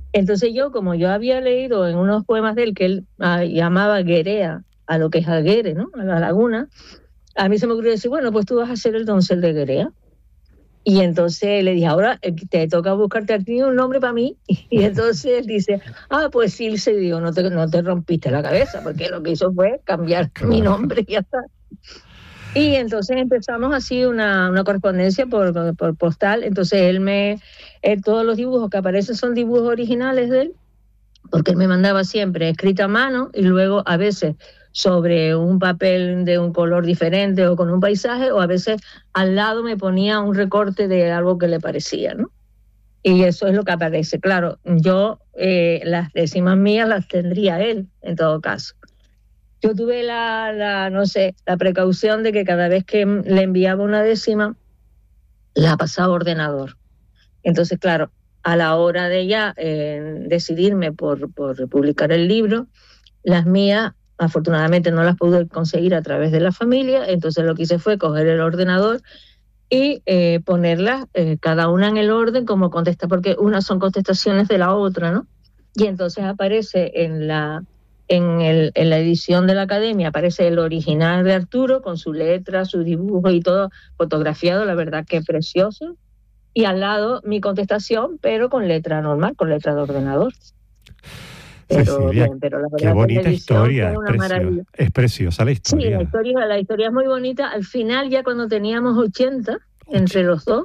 Entonces yo, como yo había leído en unos poemas de él que él llamaba Guerea a lo que es Alguere, ¿no? A la laguna, a mí se me ocurrió decir, bueno, pues tú vas a ser el doncel de Guerea. Y entonces le dije, ahora te toca buscarte a ti un nombre para mí. Y entonces él dice, pues sí, se digo, no te rompiste la cabeza, porque lo que hizo fue cambiar mi nombre y ya está. Y entonces empezamos así una correspondencia por postal. Entonces todos los dibujos que aparecen son dibujos originales de él, porque él me mandaba siempre escrito a mano y luego a veces sobre un papel de un color diferente o con un paisaje, o a veces al lado me ponía un recorte de algo que le parecía, ¿no? Y eso es lo que aparece. Claro, yo las décimas mías las tendría él, en todo caso. Yo tuve la precaución de que cada vez que le enviaba una décima, la pasaba a ordenador. Entonces, claro, a la hora de ya decidirme por publicar el libro, las mías, afortunadamente no las pude conseguir a través de la familia, entonces lo que hice fue coger el ordenador y ponerlas cada una en el orden como contesta, porque unas son contestaciones de la otra, ¿no? Y entonces aparece en la edición de la Academia, aparece el original de Arturo con su letra, su dibujo y todo fotografiado, la verdad que precioso, y al lado mi contestación, pero con letra normal, con letra de ordenador. Cecilia, pero la verdad qué bonita historia, es preciosa la historia. Sí, la historia es muy bonita. Al final, ya cuando teníamos 80 entre los dos,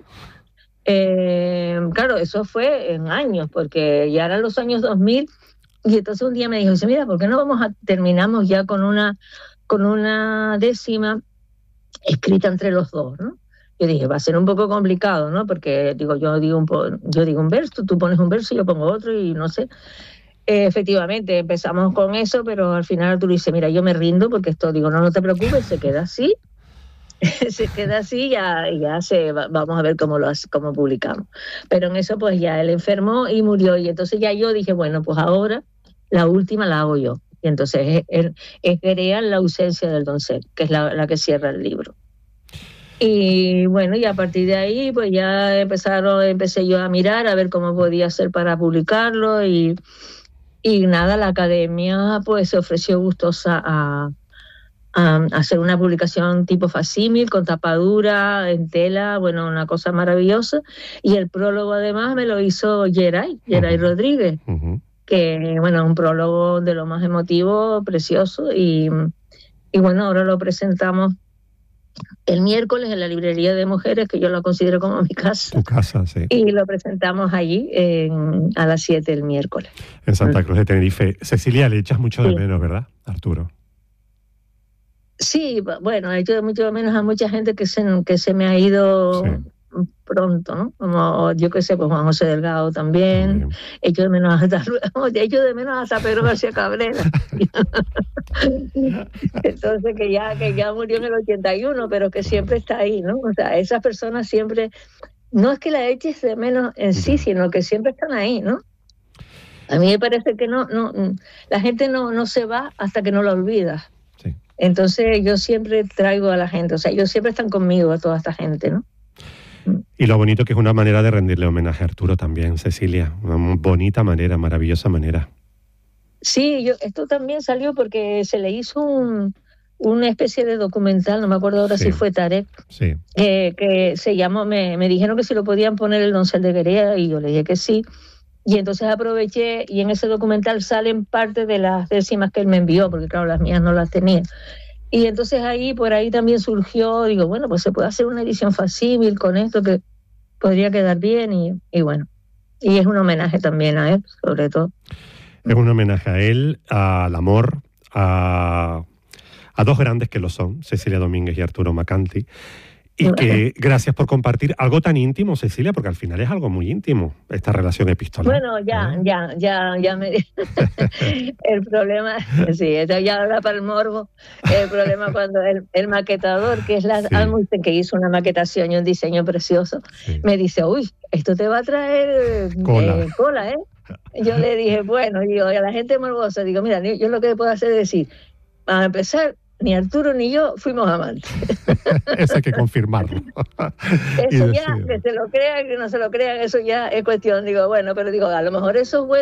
claro, eso fue en años, porque ya eran los años 2000, y entonces un día me dijo, dice, mira, ¿por qué no terminamos ya con una décima escrita entre los dos, ¿no? Yo dije, va a ser un poco complicado, ¿no? Porque yo digo un verso, tú pones un verso y yo pongo otro y no sé. Efectivamente, empezamos con eso, pero al final Arturo dice, mira, yo me rindo porque esto, digo, no te preocupes, se queda así. Se queda así, vamos a ver cómo publicamos. Pero en eso pues ya él enfermó y murió, y entonces ya yo dije, bueno, pues ahora la última la hago yo. Y entonces es Guerea la ausencia del doncel, que es la que cierra el libro. Y bueno, y a partir de ahí pues ya empecé yo a mirar a ver cómo podía hacer para publicarlo, y nada, la Academia pues se ofreció gustosa a hacer una publicación tipo facímil, con tapadura, en tela, bueno, una cosa maravillosa. Y el prólogo además me lo hizo Geray Rodríguez, que bueno, un prólogo de lo más emotivo, precioso, y bueno, ahora lo presentamos el miércoles en la librería de mujeres, que yo la considero como mi casa. Tu casa, sí. Y lo presentamos allí a las 7 el miércoles. En Santa Cruz de Tenerife. Cecilia, le echas mucho de menos, ¿verdad, Arturo? Sí, bueno, he hecho mucho de menos a mucha gente que se me ha ido pronto, ¿no? Como yo qué sé, pues Juan José Delgado también. He hecho de menos hasta Pedro García Cabrera. Entonces que ya murió en el 81, pero que siempre está ahí, ¿no? O sea, esas personas siempre, no es que la eches de menos en sí, sino que siempre están ahí, ¿no? A mí me parece que no la gente no se va hasta que no la olvidas. Sí. Entonces yo siempre traigo a la gente, o sea, ellos siempre están conmigo, a toda esta gente, ¿no? Y lo bonito que es una manera de rendirle homenaje a Arturo también, Cecilia. Una bonita manera, maravillosa manera. Sí, esto también salió porque se le hizo una especie de documental, no me acuerdo ahora si fue Tarek, que se llamó, me dijeron que si lo podían poner el doncel de Guerea, y yo le dije que sí. Y entonces aproveché, y en ese documental salen parte de las décimas que él me envió, porque claro, las mías no las tenía. Y entonces por ahí también surgió, digo, bueno, pues se puede hacer una edición facímil con esto que podría quedar bien, y bueno, y es un homenaje también a él, sobre todo. Es un homenaje a él, al amor, a dos grandes que lo son, Cecilia Domínguez y Arturo Macanti. Y que gracias por compartir algo tan íntimo, Cecilia, porque al final es algo muy íntimo, esta relación epistolar. Bueno, ya me... El problema, sí, esto ya habla para el morbo. El problema cuando el maquetador, que es Almusten, que hizo una maquetación y un diseño precioso, me dice, uy, esto te va a traer cola, ¿eh? Yo le dije, bueno, a la gente morbosa, digo, mira, yo lo que puedo hacer es decir, para empezar, ni Arturo ni yo fuimos amantes. Eso hay que confirmarlo. Eso ya, que se lo crean, que no se lo crean, eso ya es cuestión. Digo, bueno, pero digo, a lo mejor eso es bueno.